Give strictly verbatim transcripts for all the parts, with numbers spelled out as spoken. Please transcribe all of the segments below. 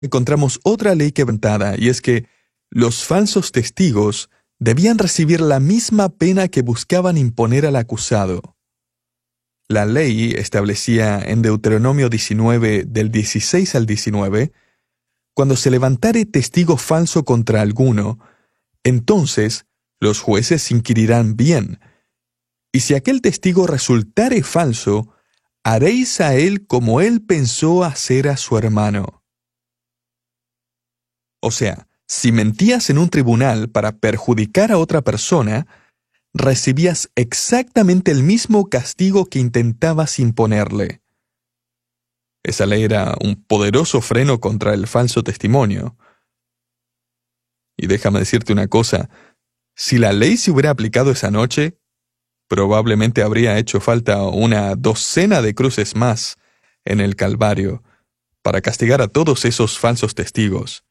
encontramos otra ley quebrantada, y es que los falsos testigos debían recibir la misma pena que buscaban imponer al acusado. La ley establecía en Deuteronomio diecinueve, del dieciséis al diecinueve, cuando se levantare testigo falso contra alguno, entonces los jueces inquirirán bien, y si aquel testigo resultare falso, haréis a él como él pensó hacer a su hermano. O sea, si mentías en un tribunal para perjudicar a otra persona, recibías exactamente el mismo castigo que intentabas imponerle. Esa ley era un poderoso freno contra el falso testimonio. Y déjame decirte una cosa, si la ley se hubiera aplicado esa noche, probablemente habría hecho falta una docena de cruces más en el Calvario para castigar a todos esos falsos testigos.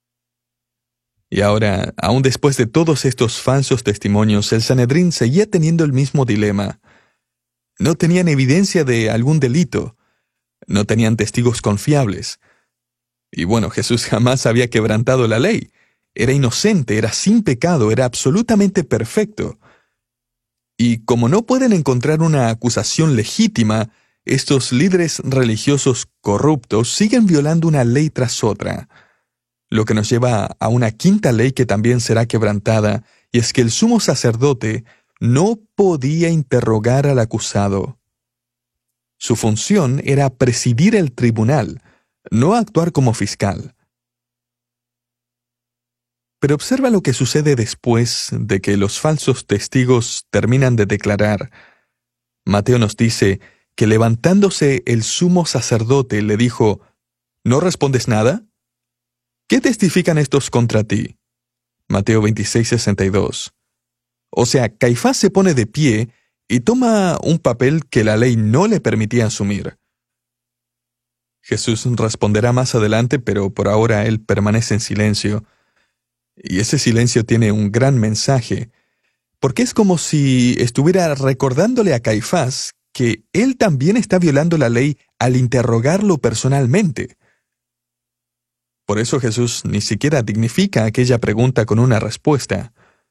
Y ahora, aún después de todos estos falsos testimonios, el Sanedrín seguía teniendo el mismo dilema. No tenían evidencia de algún delito, no tenían testigos confiables. Y bueno, Jesús jamás había quebrantado la ley. Era inocente, era sin pecado, era absolutamente perfecto. Y como no pueden encontrar una acusación legítima, estos líderes religiosos corruptos siguen violando una ley tras otra. Lo que nos lleva a una quinta ley que también será quebrantada, y es que el sumo sacerdote no podía interrogar al acusado. Su función era presidir el tribunal, no actuar como fiscal. Pero observa lo que sucede después de que los falsos testigos terminan de declarar. Mateo nos dice que levantándose el sumo sacerdote le dijo, ¿no respondes nada? ¿Qué testifican estos contra ti? Mateo veintiséis, sesenta y dos. O sea, Caifás se pone de pie y toma un papel que la ley no le permitía asumir. Jesús responderá más adelante, pero por ahora él permanece en silencio. Y ese silencio tiene un gran mensaje, porque es como si estuviera recordándole a Caifás que él también está violando la ley al interrogarlo personalmente. Por eso Jesús ni siquiera dignifica aquella pregunta con una respuesta.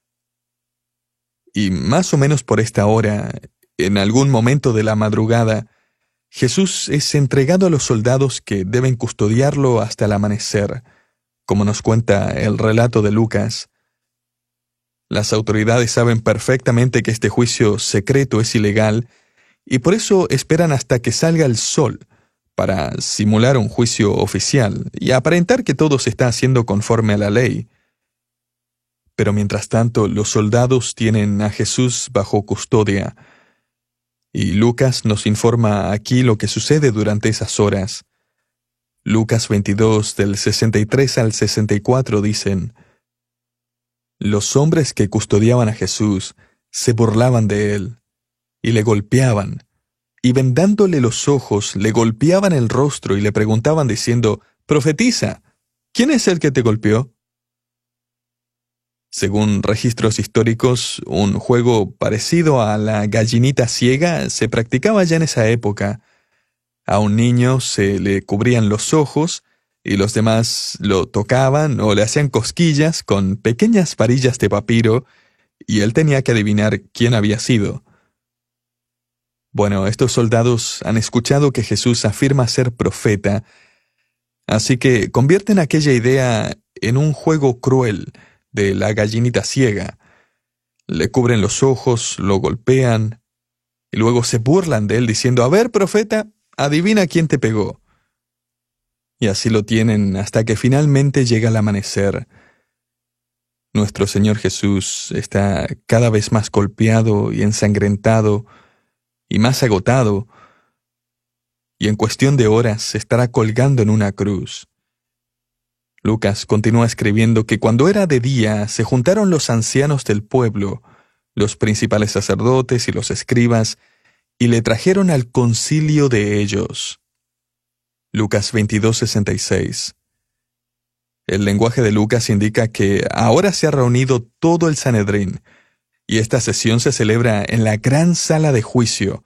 Y más o menos por esta hora, en algún momento de la madrugada, Jesús es entregado a los soldados que deben custodiarlo hasta el amanecer, como nos cuenta el relato de Lucas. Las autoridades saben perfectamente que este juicio secreto es ilegal, y por eso esperan hasta que salga el sol, para simular un juicio oficial y aparentar que todo se está haciendo conforme a la ley. Pero mientras tanto, los soldados tienen a Jesús bajo custodia, y Lucas nos informa aquí lo que sucede durante esas horas. Lucas veintidós, del sesenta y tres al sesenta y cuatro dicen, los hombres que custodiaban a Jesús se burlaban de él, y le golpeaban, y vendándole los ojos, le golpeaban el rostro y le preguntaban diciendo, «Profetiza, ¿quién es el que te golpeó?» Según registros históricos, un juego parecido a la gallinita ciega se practicaba ya en esa época. A un niño se le cubrían los ojos y los demás lo tocaban o le hacían cosquillas con pequeñas varillas de papiro y él tenía que adivinar quién había sido. Bueno, estos soldados han escuchado que Jesús afirma ser profeta, así que convierten aquella idea en un juego cruel de la gallinita ciega. Le cubren los ojos, lo golpean, y luego se burlan de él diciendo, «A ver, profeta, adivina quién te pegó». Y así lo tienen hasta que finalmente llega el amanecer. Nuestro Señor Jesús está cada vez más golpeado y ensangrentado, y más agotado, y en cuestión de horas se estará colgando en una cruz. Lucas continúa escribiendo que cuando era de día se juntaron los ancianos del pueblo, los principales sacerdotes y los escribas, y le trajeron al concilio de ellos. Lucas veintidós, sesenta y seis. El lenguaje de Lucas indica que ahora se ha reunido todo el Sanedrín, y esta sesión se celebra en la gran sala de juicio,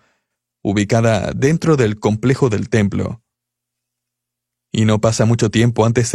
ubicada dentro del complejo del templo. Y no pasa mucho tiempo antes de